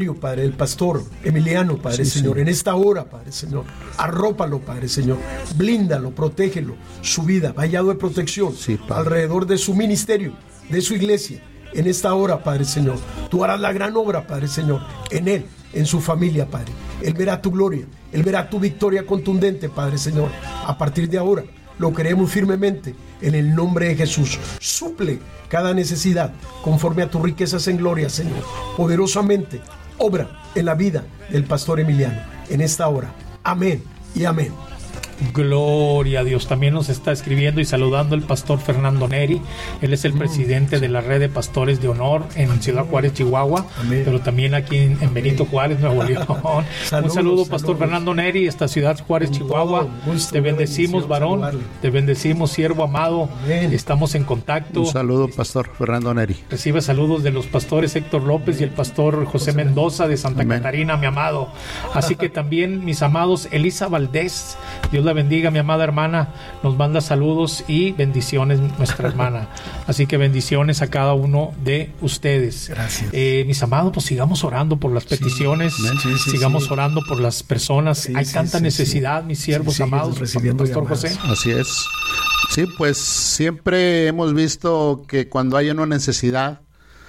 Padre, el pastor Emiliano, Padre Señor, en esta hora, Padre Señor, arrópalo, Padre Señor, blíndalo, protégelo, su vida, vallado de protección alrededor de su ministerio, de su iglesia, en esta hora, Padre Señor. Tú harás la gran obra, Padre Señor, en él, en su familia, Padre. Él verá tu gloria, él verá tu victoria contundente, Padre Señor. A partir de ahora, lo creemos firmemente, en el nombre de Jesús. Suple cada necesidad conforme a tus riquezas en gloria, Señor. Poderosamente obra en la vida del pastor Emiliano en esta hora. Amén y amén. Gloria a Dios. También nos está escribiendo y saludando el pastor Fernando Neri. Él es el presidente de la red de pastores de honor en Ciudad Juárez, Chihuahua. Amén. Pero también aquí en Benito Juárez, Nuevo León. Un saludo, pastor Fernando Neri, esta Ciudad Juárez, Chihuahua. Te bendecimos, varón. Te bendecimos, siervo amado. Amén. Estamos en contacto. Un saludo, pastor Fernando Neri. Recibe saludos de los pastores Héctor López y el pastor José Mendoza de Santa Catarina, mi amado. Así que también, mis amados, Elisa Valdés, Dios la bendiga, mi amada hermana, nos manda saludos y bendiciones, nuestra hermana. Así que bendiciones a cada uno de ustedes. Gracias. Mis amados, pues sigamos orando por las peticiones, sigamos orando por las personas. Hay tanta necesidad, mis siervos amados, recibiendo pastor llamadas. José. Así es. Sí, pues siempre hemos visto que cuando hay una necesidad,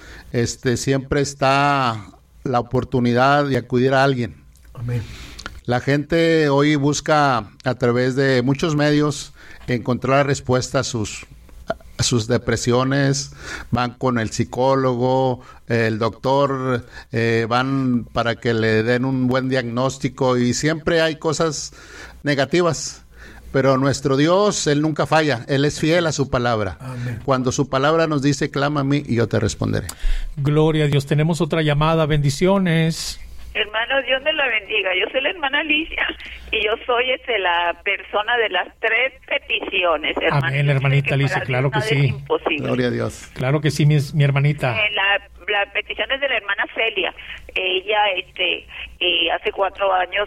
siempre está la oportunidad de acudir a alguien. Amén. La gente hoy busca a través de muchos medios encontrar respuesta a sus depresiones, van con el psicólogo, el doctor, van para que le den un buen diagnóstico y siempre hay cosas negativas. Pero nuestro Dios, Él nunca falla, Él es fiel a su palabra. Amén. Cuando su palabra nos dice, clama a mí y yo te responderé. Gloria a Dios. Tenemos otra llamada. Bendiciones. Hermano, Dios me la bendiga. Yo soy la hermana Alicia y yo soy la persona de las 3 peticiones, hermano. Amén, hermanita Alicia, claro que sí. Gloria a Dios. Claro que sí, mi hermanita. La petición es de la hermana Celia. Ella, hace 4 años,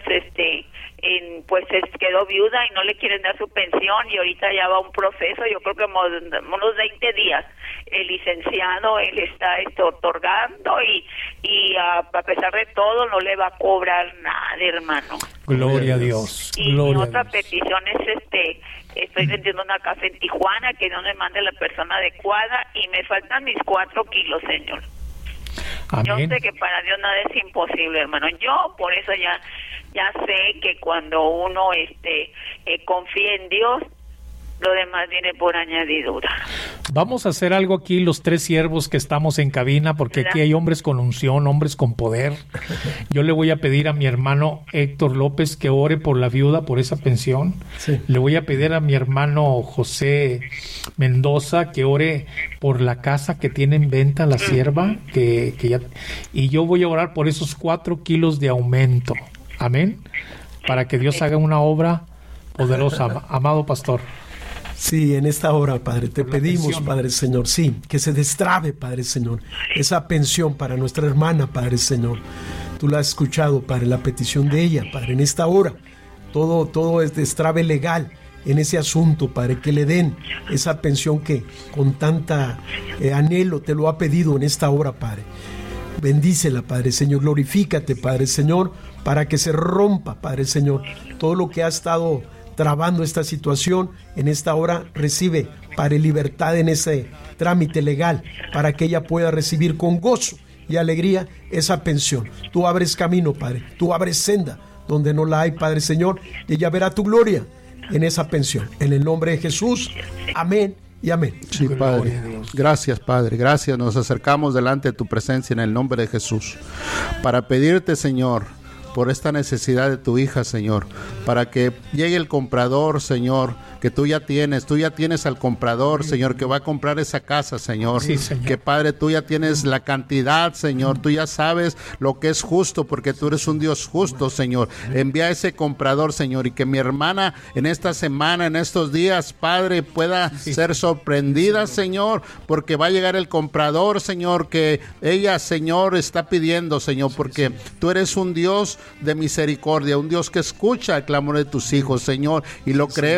pues quedó viuda y no le quieren dar su pensión y ahorita ya va un proceso, yo creo que unos 20 días. El licenciado, él está otorgando y a pesar de todo no le va a cobrar nada, hermano. Gloria a Dios. Y mi otra petición es estoy vendiendo una casa en Tijuana, que no me mande la persona adecuada y me faltan mis 4 kilos, Señor. Amén. Yo sé que para Dios nada es imposible, hermano. Yo por eso ya sé que cuando uno confía en Dios, lo demás viene por añadidura. Vamos a hacer algo aquí, los 3 siervos que estamos en cabina, porque aquí hay hombres con unción, hombres con poder. Yo le voy a pedir a mi hermano Héctor López que ore por la viuda, por esa pensión. Sí. Le voy a pedir a mi hermano José Mendoza que ore por la casa que tiene en venta la sierva, que ya, y yo voy a orar por esos 4 kilos de aumento. Amén. Para que Dios haga una obra poderosa, amado pastor. Sí, en esta hora, Padre, te pedimos, pensión. Padre Señor, sí, que se destrabe, Padre Señor, esa pensión para nuestra hermana, Padre Señor. Tú la has escuchado, Padre, la petición de ella, Padre, en esta hora. Todo es destrabe legal en ese asunto, Padre, que le den esa pensión que con tanta anhelo te lo ha pedido en esta hora, Padre. Bendícela, Padre Señor, glorifícate, Padre Señor, para que se rompa, Padre Señor, todo lo que ha estado trabando esta situación. En esta hora recibe, Padre, libertad en ese trámite legal para que ella pueda recibir con gozo y alegría esa pensión. Tú abres camino, Padre, tú abres senda donde no la hay, Padre Señor, y ella verá tu gloria en esa pensión. En el nombre de Jesús, amén y amén. Sí, Padre. Gracias, Padre. Gracias. Nos acercamos delante de tu presencia en el nombre de Jesús para pedirte, Señor, por esta necesidad de tu hija, Señor, para que llegue el comprador, Señor, que tú ya tienes al comprador, Señor, que va a comprar esa casa, Señor. Sí, Señor. Que, Padre, tú ya tienes la cantidad, Señor, tú ya sabes lo que es justo, porque tú eres un Dios justo, Señor. Envía ese comprador, Señor, y que mi hermana en esta semana, en estos días, Padre, pueda ser sorprendida, Señor, porque va a llegar el comprador, Señor, que ella, Señor, está pidiendo, Señor, porque tú eres un Dios de misericordia, un Dios que escucha el clamor de tus hijos, Señor, y lo creemos, Padre,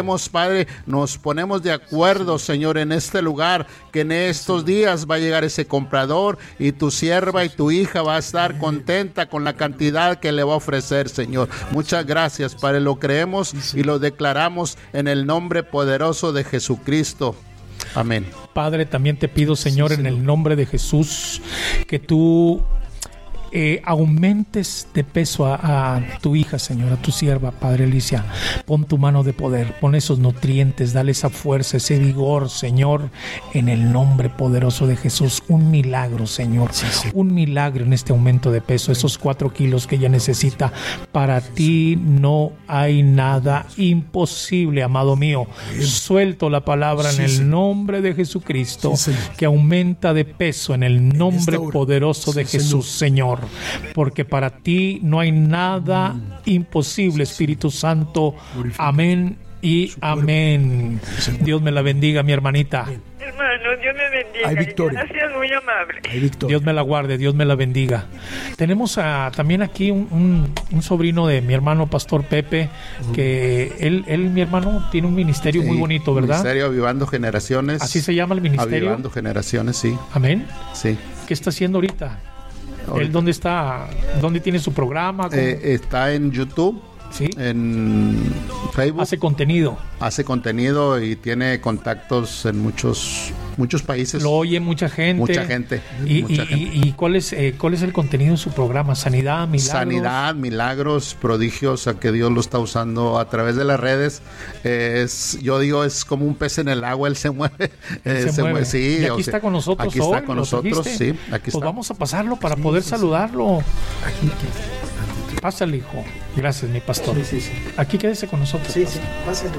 Padre, nos ponemos de acuerdo, Señor, en este lugar, que en estos días va a llegar ese comprador y tu sierva y tu hija va a estar contenta con la cantidad que le va a ofrecer, Señor. Muchas gracias, Padre, lo creemos y lo declaramos en el nombre poderoso de Jesucristo. Amén. Padre, también te pido, Señor, en el nombre de Jesús, que tú aumentes de peso a tu hija, Señor, a tu sierva, Padre Alicia. Pon tu mano de poder, pon esos nutrientes, dale esa fuerza, ese vigor, Señor, en el nombre poderoso de Jesús. Un milagro, Señor, un milagro en este aumento de peso, esos 4 kilos que ella necesita. Para ti no hay nada imposible, amado mío. Suelto la palabra en el nombre de Jesucristo, que aumenta de peso en el nombre poderoso de Jesús, Señor. Porque para ti no hay nada imposible, Espíritu Santo. Amén y amén. Dios me la bendiga, mi hermanita. Hermano, Dios me bendiga. Ay, Victoria. Gracias, muy amable. Ay, Victoria. Dios me la guarde, Dios me la bendiga. Tenemos también aquí un sobrino de mi hermano Pastor Pepe, que él, mi hermano, tiene un ministerio muy bonito, ¿verdad? Ministerio Avivando Generaciones. Así se llama el ministerio. Avivando Generaciones, sí. Amén. Sí. ¿Qué está haciendo ahorita? ¿Él dónde está? ¿Dónde tiene su programa? Está en YouTube, ¿sí? En Facebook. Hace contenido Y tiene contactos en muchos países. Lo oye mucha gente. Mucha gente. ¿Y cuál es el contenido de su programa? ¿Sanidad, milagros? Sanidad, milagros, prodigios, a que Dios lo está usando a través de las redes. Yo digo, es como un pez en el agua, él se mueve. Se mueve. Sí, y aquí está con nosotros aquí hoy. Está con nosotros, sí. Aquí pues vamos a pasarlo para poder saludarlo. Pásale, hijo. Gracias, mi pastor. Sí. Aquí quédese con nosotros. Sí, pásale.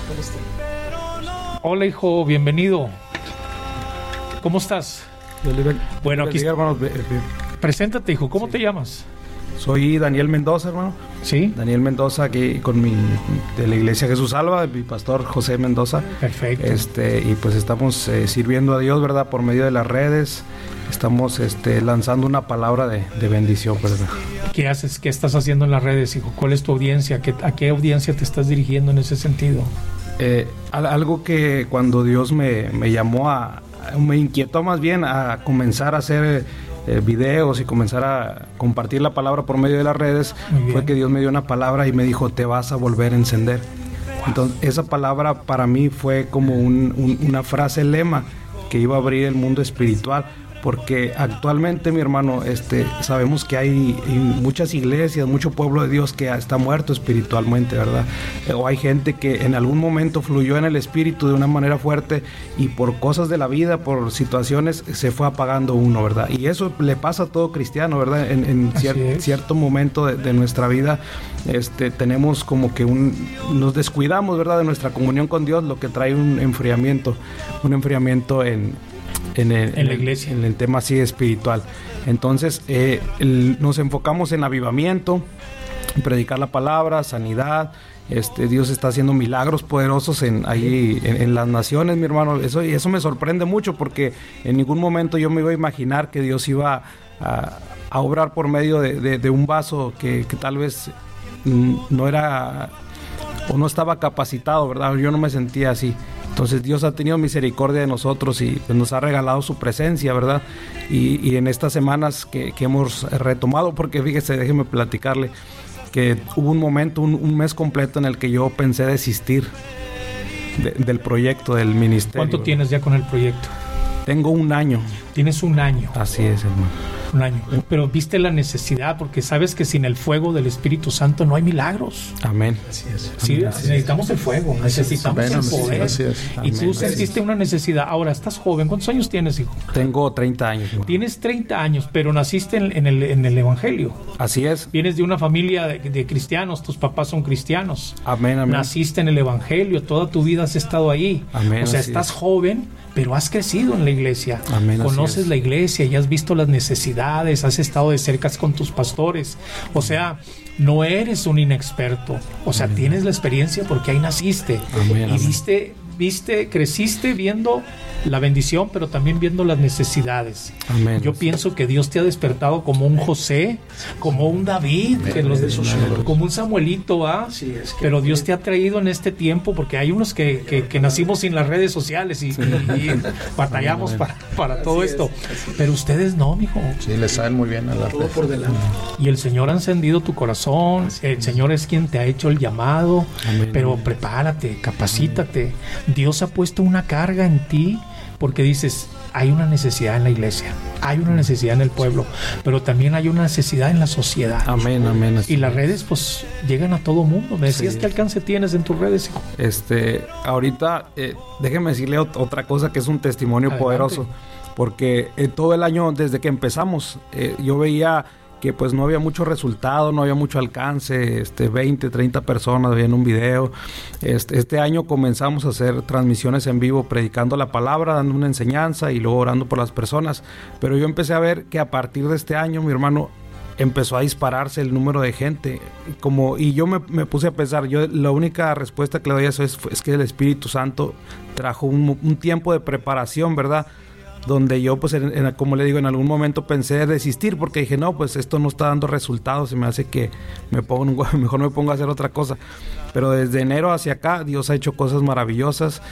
Hola, hijo, bienvenido. ¿Cómo estás? Bueno, aquí hermano. Preséntate, hijo. ¿Cómo te llamas? Soy Daniel Mendoza, hermano. Sí. Daniel Mendoza, aquí de la Iglesia Jesús Salva, mi pastor José Mendoza. Perfecto. Y pues estamos sirviendo a Dios, ¿verdad? Por medio de las redes. Estamos lanzando una palabra de bendición, ¿verdad? ¿Qué haces? ¿Qué estás haciendo en las redes, hijo? ¿Cuál es tu audiencia? ¿A qué audiencia te estás dirigiendo en ese sentido? Algo que cuando Dios me llamó me inquietó más bien a comenzar a hacer videos y comenzar a compartir la palabra por medio de las redes, fue que Dios me dio una palabra y me dijo, te vas a volver a encender. Entonces esa palabra para mí fue como una frase lema que iba a abrir el mundo espiritual, porque actualmente, mi hermano, sabemos que hay muchas iglesias, mucho pueblo de Dios que está muerto espiritualmente, ¿verdad? O hay gente que en algún momento fluyó en el espíritu de una manera fuerte y por cosas de la vida, por situaciones, se fue apagando uno, ¿verdad? Y eso le pasa a todo cristiano, ¿verdad? En cierto momento de nuestra vida, tenemos como que nos descuidamos, ¿verdad? De nuestra comunión con Dios, lo que trae un enfriamiento en la iglesia, en el tema así espiritual. Entonces nos enfocamos en avivamiento, en predicar la palabra, sanidad. Dios está haciendo milagros poderosos en las naciones, mi hermano. Eso me sorprende mucho, porque en ningún momento yo me iba a imaginar que Dios iba a obrar por medio de un vaso que tal vez no era o no estaba capacitado, ¿verdad? Yo no me sentía así. Entonces Dios ha tenido misericordia de nosotros y pues nos ha regalado su presencia, ¿verdad? Y en estas semanas que hemos retomado, porque fíjese, déjeme platicarle que hubo un momento, un mes completo en el que yo pensé desistir del proyecto, del ministerio. ¿Cuánto tienes ya con el proyecto? Tengo 1 año. Tienes 1 año. Así es, hermano. 1 año. Pero viste la necesidad, porque sabes que sin el fuego del Espíritu Santo no hay milagros. Amén. Así es. Sí, necesitamos el fuego, necesitamos el poder. Y tú sentiste una necesidad. Ahora, estás joven. ¿Cuántos años tienes, hijo? Tengo 30 años. Hermano. Tienes 30 años, pero naciste en el Evangelio. Así es. Vienes de una familia de cristianos, tus papás son cristianos. Amén, amén. Naciste en el Evangelio, toda tu vida has estado ahí. Amén. O sea, estás joven, pero has crecido en la iglesia. Amén. Conoces la iglesia y has visto las necesidades, has estado de cerca con tus pastores. O sea, no eres un inexperto. O sea, tienes la experiencia porque ahí naciste. Amén, y viste creciste viendo la bendición, pero también viendo las necesidades. Amén. Yo pienso que Dios te ha despertado como un José, como un David, como un Samuelito, ¿va? Sí, es que pero Dios te ha traído en este tiempo, porque hay unos que nacimos sin las redes sociales y batallamos para todo esto. Pero ustedes no, mijo. Sí, les saben muy bien a la todo por delante. Y el Señor ha encendido tu corazón. El Señor es quien te ha hecho el llamado. Amén. Pero prepárate, capacítate. Dios ha puesto una carga en ti, porque dices, hay una necesidad en la iglesia, hay una necesidad en el pueblo, pero también hay una necesidad en la sociedad. Amén, amén. Y las redes pues llegan a todo mundo. Me decías, ¿qué alcance tienes en tus redes, hijo? Ahorita, déjeme decirle otra cosa que es un testimonio Adelante. poderoso, porque todo el año desde que empezamos, yo veía que pues no había mucho resultado, no había mucho alcance, 20, 30 personas veían un video. Este año comenzamos a hacer transmisiones en vivo, predicando la palabra, dando una enseñanza y luego orando por las personas. Pero yo empecé a ver que a partir de este año, mi hermano, empezó a dispararse el número de gente. Y yo me puse a pensar, la única respuesta que le doy a eso es que el Espíritu Santo trajo un tiempo de preparación, ¿verdad? Donde yo, pues, como le digo, en algún momento pensé desistir, porque dije, no, pues esto no está dando resultados, se me hace que mejor me pongo a hacer otra cosa. Pero desde enero hacia acá, Dios ha hecho cosas maravillosas.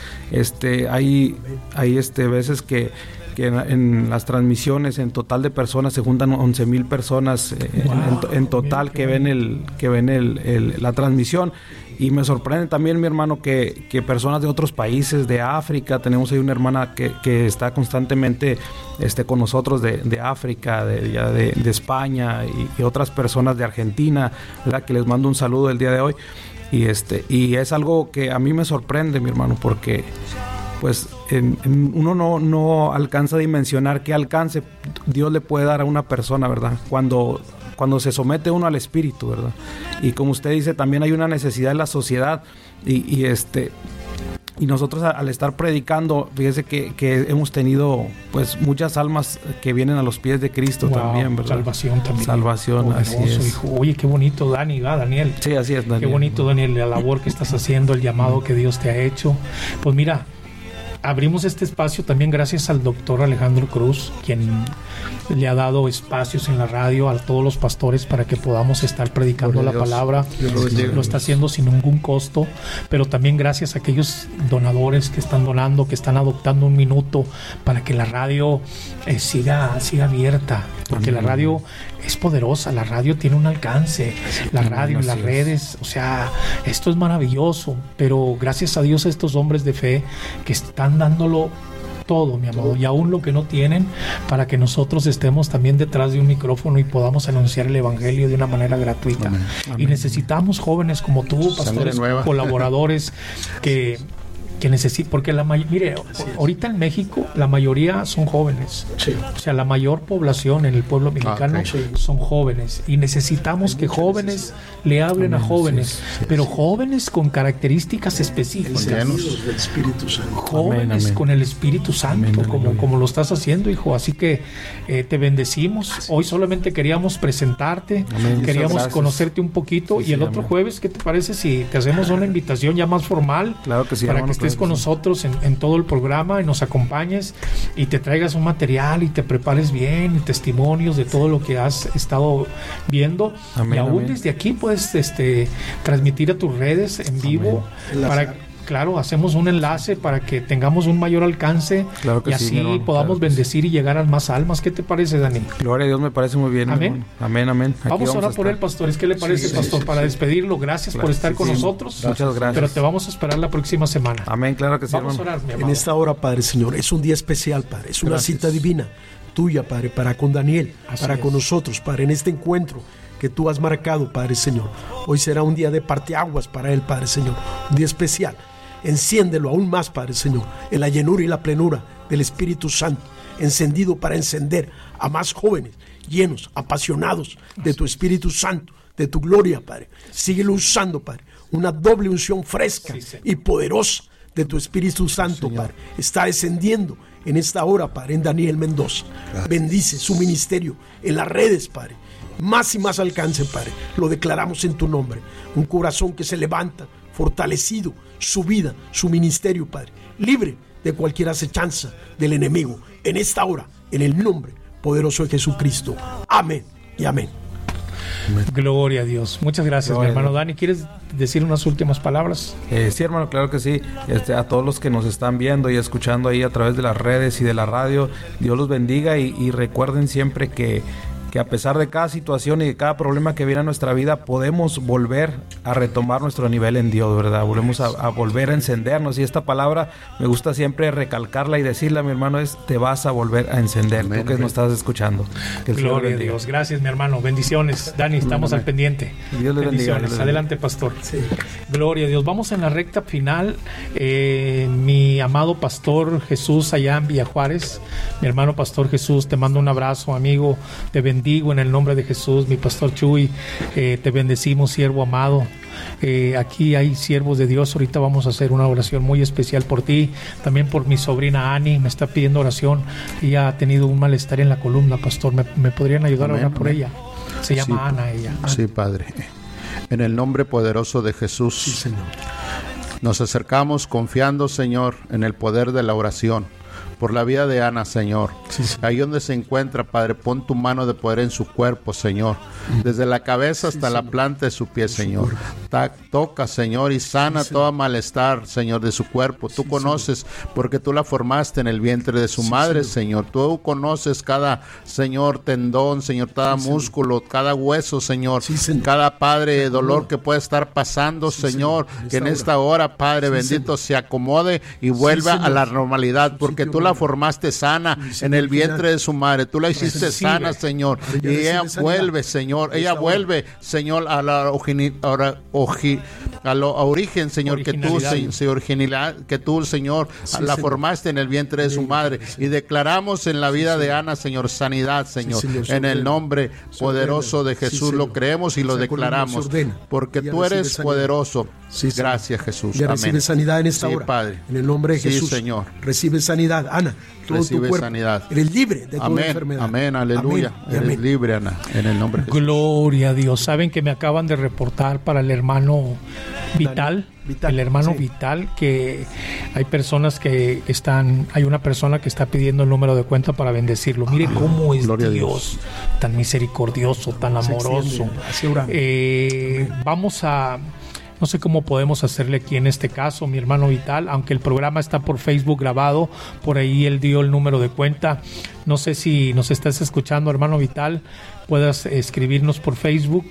Hay veces que en las transmisiones, en total de personas, se juntan 11,000 personas en total que ven la transmisión. Y me sorprende también, mi hermano, que personas de otros países, de África, tenemos ahí una hermana que está constantemente con nosotros de África, de España, y otras personas de Argentina, ¿verdad? Que les mando un saludo el día de hoy. Y es algo que a mí me sorprende, mi hermano, porque pues uno no alcanza a dimensionar qué alcance Dios le puede dar a una persona, ¿verdad? Cuando se somete uno al Espíritu, ¿verdad? Y como usted dice, también hay una necesidad en la sociedad y nosotros al estar predicando, fíjese que hemos tenido pues muchas almas que vienen a los pies de Cristo. Wow, también, ¿verdad? Salvación también. Salvación, así es. Hijo. Oye, qué bonito, Daniel. Sí, así es, Daniel. Qué bonito, Daniel, la labor que estás haciendo, el llamado que Dios te ha hecho. Pues mira, abrimos este espacio también gracias al doctor Alejandro Cruz, quien le ha dado espacios en la radio a todos los pastores para que podamos estar predicando la palabra. Lo está haciendo sin ningún costo, pero también gracias a aquellos donadores que están donando, que están adoptando un minuto para que la radio siga abierta, porque la radio es poderosa, la radio tiene un alcance, la radio y las redes, o sea, esto es maravilloso, pero gracias a Dios a estos hombres de fe que están dándolo todo, mi amor, y aún lo que no tienen, para que nosotros estemos también detrás de un micrófono y podamos anunciar el evangelio de una manera gratuita. Amén. Y necesitamos jóvenes como tú, pastores, colaboradores que necesitan, porque mire, ahorita en México la mayoría son jóvenes. Sí. O sea, la mayor población en el pueblo mexicano son jóvenes, y necesitamos que jóvenes le hablen a jóvenes, pero jóvenes con características específicas. Del Espíritu Santo. Jóvenes con el Espíritu Santo, como lo estás haciendo, hijo. Así que te bendecimos. Hoy solamente queríamos presentarte, queríamos conocerte un poquito, y el otro jueves, ¿qué te parece si te hacemos una invitación ya más formal? Claro que sí, para que estés con nosotros en todo el programa y nos acompañes y te traigas un material y te prepares bien, y testimonios de todo lo que has estado viendo. Amén, y aún desde aquí puedes transmitir a tus redes en vivo. Claro, hacemos un enlace para que tengamos un mayor alcance, claro que y así podamos bendecir y llegar a más almas. ¿Qué te parece, Dani? Gloria a Dios, me parece muy bien. Amén. Amén. Vamos a orar por él, pastores. ¿Qué le parece, pastor? Para despedirlo, gracias por estar con nosotros. Muchas gracias. Pero te vamos a esperar la próxima semana. Amén, claro que sí. Vamos a orar, mi amado. En esta hora, Padre Señor, es un día especial, Padre. Es una cita divina tuya, Padre, para con Daniel, para con nosotros, Padre, en este encuentro que tú has marcado, Padre Señor. Hoy será un día de parteaguas para él, Padre Señor. Un día especial. Enciéndelo aún más, Padre Señor, en la llenura y la plenura del Espíritu Santo, encendido para encender a más jóvenes, llenos, apasionados de tu Espíritu Santo, de tu gloria, Padre. Síguelo usando, Padre, una doble unción fresca y poderosa de tu Espíritu Santo, Señor. Padre, está descendiendo en esta hora, Padre, en Daniel Mendoza. Gracias. Bendice su ministerio en las redes, Padre. Más y más alcance, Padre. Lo declaramos en tu nombre. Un corazón que se levanta, fortalecido su vida, su ministerio, Padre, libre de cualquier acechanza del enemigo en esta hora, en el nombre poderoso de Jesucristo. Amén y amén. Gloria a Dios. Muchas gracias, mi hermano Dani. ¿Quieres decir unas últimas palabras? Sí, hermano, claro que sí. A todos los que nos están viendo y escuchando ahí a través de las redes y de la radio, Dios los bendiga y recuerden siempre que a pesar de cada situación y de cada problema que viene a nuestra vida, podemos volver a retomar nuestro nivel en Dios, ¿verdad? Volvemos a volver a encendernos, y esta palabra me gusta siempre recalcarla y decirla, mi hermano, es: te vas a volver a encender. Amén. Tú que nos estás escuchando. Que Gloria a Dios. Gracias, mi hermano. Bendiciones. Dani, estamos al pendiente. Dios le bendiga. Adelante, pastor. Sí. Gloria a Dios. Vamos en la recta final. Mi amado pastor Jesús allá en Villa Juárez, mi hermano pastor Jesús, te mando un abrazo, amigo. Te bendigo en el nombre de Jesús. Mi pastor Chuy, te bendecimos, siervo amado. Aquí hay siervos de Dios. Ahorita vamos a hacer una oración muy especial por ti, también por mi sobrina Ani. Me está pidiendo oración. Ella ha tenido un malestar en la columna, pastor. ¿Me podrían ayudar a orar por ella? Se llama Ana, ella. Sí, Padre. En el nombre poderoso de Jesús, sí, Señor, nos acercamos confiando, Señor, en el poder de la oración. Por la vida de Ana, Señor. Sí, sí. Ahí donde se encuentra, Padre, pon tu mano de poder en su cuerpo, Señor. Desde la cabeza hasta la planta de su pie, Señor. Toca, Señor, y sana todo malestar, Señor, de su cuerpo. Tú conoces, porque tú la formaste en el vientre de su madre, Señor. Tú conoces cada, Señor, tendón, Señor, cada músculo, cada hueso, Señor. Cada, Padre, dolor que puede estar pasando, Señor. Que en esta hora, Padre bendito, se acomode y vuelva a la normalidad, porque tú la formaste sana en el vientre de su madre. Tú la hiciste sana, Señor. Y ella vuelve, Señor. Ella vuelve, Señor, a la origen, Señor, que tú, originalidad, que tú, Señor, la formaste en el vientre de su madre. Y declaramos en la vida de Ana, Señor, sanidad, Señor. En el nombre poderoso de Jesús lo creemos y lo declaramos. Porque tú eres poderoso. Gracias, Jesús. Ya recibe sanidad en esta hora. Padre. En el nombre de Jesús. Señor. Recibe sanidad, Ana. Todo tu cuerpo. Sanidad. Eres libre de toda enfermedad. Amén, aleluya. Eres libre, Ana, en el nombre de Jesús. Gloria a Dios. Saben que me acaban de reportar para el hermano Vital. El hermano Vital, que hay personas que están, hay una persona que está pidiendo el número de cuenta para bendecirlo. Mire cómo es Dios, tan misericordioso, tan amoroso. Vamos a... No sé cómo podemos hacerle aquí en este caso, mi hermano Vital, aunque el programa está por Facebook grabado, por ahí él dio el número de cuenta. No sé si nos estás escuchando, hermano Vital, puedas escribirnos por Facebook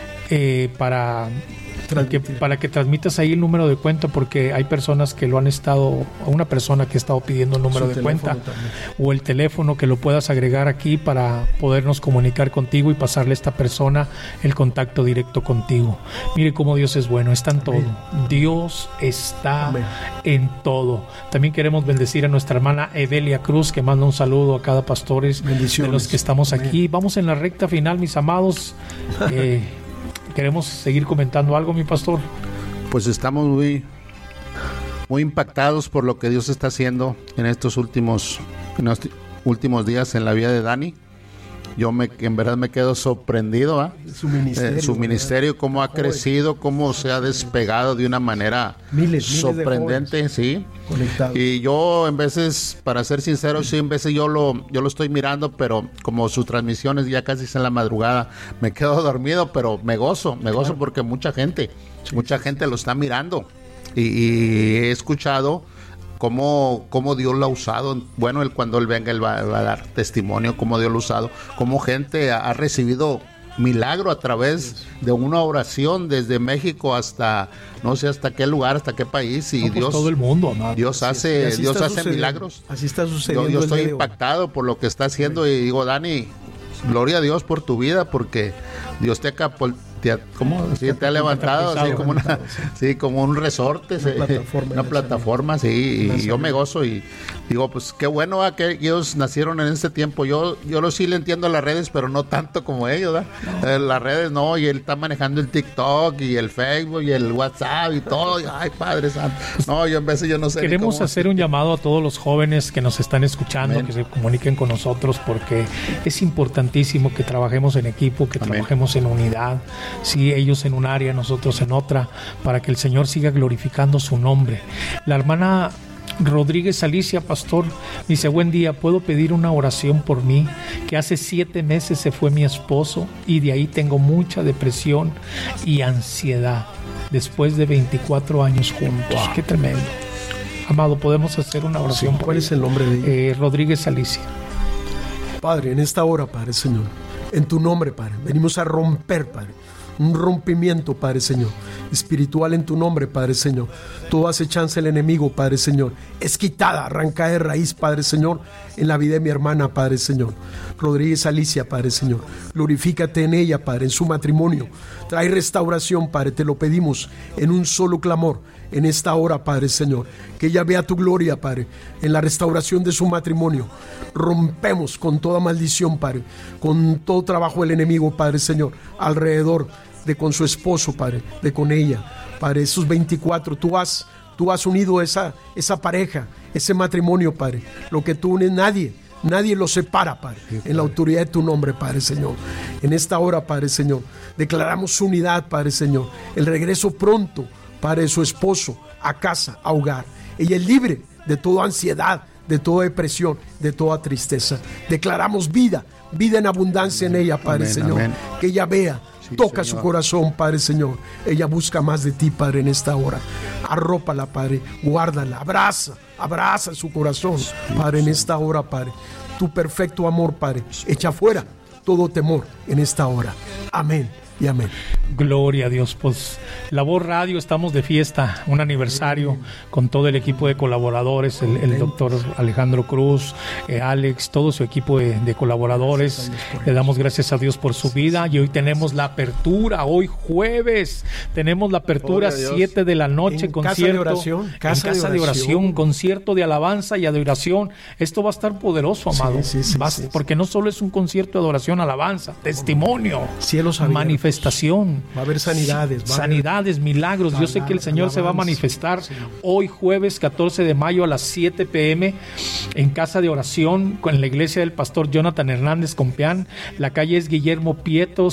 para que transmitas ahí el número de cuenta, porque hay personas que lo han estado, una persona que ha estado pidiendo el número de cuenta o el teléfono, que lo puedas agregar aquí para podernos comunicar contigo y pasarle a esta persona el contacto directo contigo. Mire cómo Dios es bueno, está en todo. Dios está en todo. También queremos bendecir a nuestra hermana Evelia Cruz, que manda un saludo a cada pastores de los que estamos aquí. Vamos en la recta final, mis amados. ¿Queremos seguir comentando algo, mi pastor? Pues estamos muy impactados por lo que Dios está haciendo en estos últimos días en la vida de Dani. Yo en verdad me quedo sorprendido, su ministerio, cómo ha crecido, cómo se ha despegado de una manera sorprendente, sí. Conectado. Y yo en veces, para ser sincero, sí, en veces yo lo estoy mirando, pero como sus transmisiones ya casi es en la madrugada, me quedo dormido, pero me gozo porque mucha gente lo está mirando y he escuchado cómo Dios lo ha usado. Bueno, cuando él venga, él va a dar testimonio cómo Dios lo ha usado, cómo gente ha recibido milagro a través de una oración desde México hasta no sé hasta qué lugar, hasta qué país, y Dios, todo el mundo, amado. Dios hace milagros. Así está sucediendo. Yo estoy impactado por lo que está haciendo y digo, Dani, gloria a Dios por tu vida, porque Dios te ha levantado así como un resorte, una plataforma, sí, y yo me gozo y digo, pues qué bueno que ellos nacieron en este tiempo. Yo sí le entiendo a las redes, pero no tanto como ellos, ¿verdad? Las redes no, y él está manejando el TikTok y el Facebook y el WhatsApp y todo, y, ay, Padre Santo, no, yo en vez yo no sé. Queremos hacer un llamado a todos los jóvenes que nos están escuchando. Amén. Que se comuniquen con nosotros, porque es importantísimo que trabajemos en equipo, que Amén. Trabajemos en unidad. sí, ellos en un área, nosotros en otra, para que el Señor siga glorificando su nombre. La hermana Rodríguez Alicia, pastor, dice: buen día, ¿puedo pedir una oración por mí? Que hace 7 meses se fue mi esposo y de ahí tengo mucha depresión y ansiedad después de 24 años juntos. Wow. Qué tremendo. Amado, ¿podemos hacer una oración? Sí, ¿cuál es el nombre de ella? Rodríguez Alicia. Padre, en esta hora, Padre Señor, en tu nombre, Padre, venimos a romper, Padre, un rompimiento, Padre Señor, espiritual en tu nombre, Padre Señor. Toda acechanza del enemigo, Padre Señor, es quitada, arrancada de raíz, Padre Señor, en la vida de mi hermana, Padre Señor. Rodríguez Alicia, Padre Señor, glorifícate en ella, Padre, en su matrimonio. Trae restauración, Padre, te lo pedimos en un solo clamor, en esta hora, Padre Señor. Que ella vea tu gloria, Padre, en la restauración de su matrimonio. Rompemos con toda maldición, Padre, con todo trabajo del enemigo, Padre Señor, alrededor de con su esposo, Padre, de con ella, Padre. Esos 24, tú has unido esa pareja, ese matrimonio, Padre. Lo que tú unes, nadie lo separa, Padre, en la autoridad de tu nombre, Padre Señor. En esta hora, Padre Señor, declaramos su unidad, Padre Señor, el regreso pronto, Padre, de su esposo a casa, a hogar. Ella es libre de toda ansiedad, de toda depresión, de toda tristeza. Declaramos vida en abundancia en ella, Padre Señor. Amén. Que ella vea, toca su corazón, Padre Señor. Ella busca más de ti, Padre, en esta hora. Arrópala, Padre, guárdala, abraza su corazón, Padre, en esta hora, Padre. Tu perfecto amor, Padre, echa fuera todo temor en esta hora. Amén y amén. Gloria a Dios. Pues La Voz Radio, estamos de fiesta, un aniversario con todo el equipo de colaboradores, el doctor Alejandro Cruz, Alex, todo su equipo de colaboradores. Le damos gracias a Dios por su vida, y hoy tenemos la apertura, hoy jueves tenemos la apertura 7 de la noche, en concierto, casa de oración, concierto de alabanza y adoración. Esto va a estar poderoso, amado, porque no solo es un concierto de adoración, alabanza, testimonio, cielos abiertos, manifestación. Va a haber sanidades, milagros. Yo sé que el Señor se va a manifestar hoy jueves 14 de mayo a las 7 p.m. en casa de oración con la iglesia del pastor Jonathan Hernández Compeán. La calle es Guillermo Prieto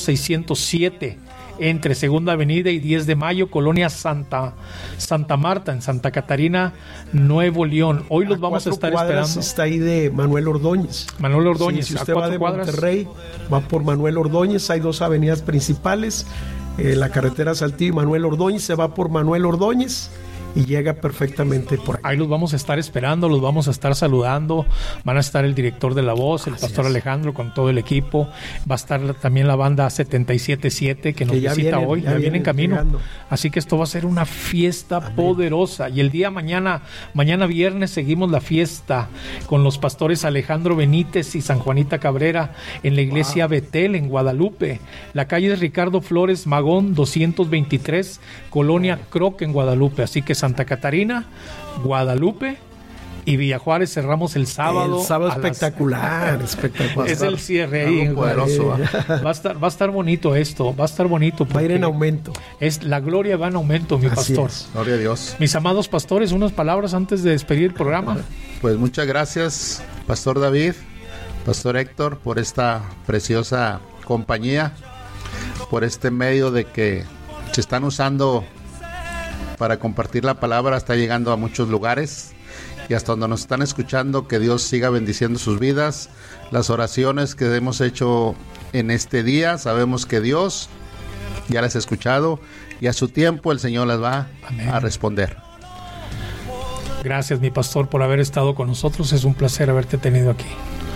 607, entre Segunda Avenida y 10 de Mayo, Colonia Santa Marta, en Santa Catarina, Nuevo León. Hoy los vamos a estar esperando. Está ahí de Manuel Ordóñez. Sí, si usted va de Monterrey, va por Manuel Ordóñez. Hay 2 avenidas principales, la carretera Saltillo y Manuel Ordóñez. Se va por Manuel Ordóñez y llega perfectamente por ahí. Ahí los vamos a estar esperando, los vamos a estar saludando. Van a estar el director de La Voz, el pastor Alejandro, con todo el equipo. Va a estar también la banda 777 que nos visita hoy. Ya viene en camino. Llegando. Así que esto va a ser una fiesta poderosa. Y el día mañana viernes, seguimos la fiesta con los pastores Alejandro Benítez y San Juanita Cabrera en la iglesia Betel en Guadalupe. La calle es Ricardo Flores Magón 223, Colonia Croc en Guadalupe. Así que Santa Catarina, Guadalupe y Villajuárez cerramos el sábado. El sábado espectacular. Es el cierre ahí. Poderoso. Va a estar bonito esto. Va a estar bonito. Va a ir en aumento. La gloria va en aumento, mi pastor. Gloria a Dios. Mis amados pastores, unas palabras antes de despedir el programa. Pues muchas gracias, Pastor David, Pastor Héctor, por esta preciosa compañía, por este medio de que se están usando para compartir la palabra. Está llegando a muchos lugares y hasta donde nos están escuchando. Que Dios siga bendiciendo sus vidas. Las oraciones que hemos hecho en este día, sabemos que Dios ya las ha escuchado y a su tiempo el Señor las va a responder. Gracias, mi pastor, por haber estado con nosotros. Es un placer haberte tenido aquí.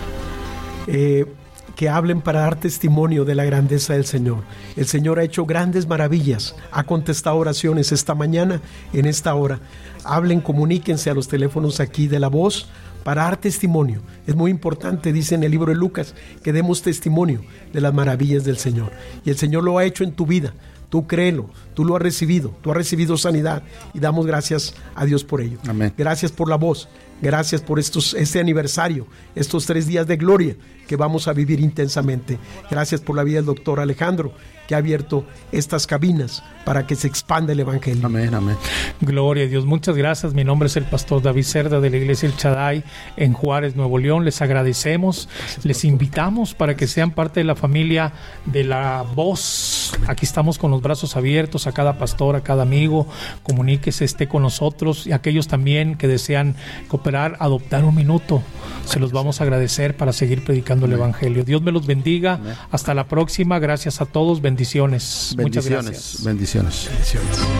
Que hablen para dar testimonio de la grandeza del Señor. El Señor ha hecho grandes maravillas, ha contestado oraciones esta mañana, en esta hora. Hablen, comuníquense a los teléfonos aquí de La Voz para dar testimonio. Es muy importante, dice en el libro de Lucas, que demos testimonio de las maravillas del Señor. Y el Señor lo ha hecho en tu vida. Tú créelo, tú lo has recibido, tú has recibido sanidad y damos gracias a Dios por ello. Amén. Gracias por la voz, gracias por este aniversario, estos 3 días de gloria que vamos a vivir intensamente. Gracias por la vida del doctor Alejandro, que ha abierto estas cabinas para que se expanda el evangelio. Amén, amén. Gloria a Dios, muchas gracias. Mi nombre es el pastor David Cerda de la iglesia El Shaddai en Juárez, Nuevo León. Les agradecemos, les invitamos para que sean parte de la familia de La Voz. Aquí estamos con los brazos abiertos a cada pastor, a cada amigo. Comuníquese, esté con nosotros, y aquellos también que desean cooperar, adoptar un minuto, se los vamos a agradecer para seguir predicando el evangelio. Dios me los bendiga. Hasta la próxima. Gracias a todos. Bendiciones. Muchas gracias. Bendiciones.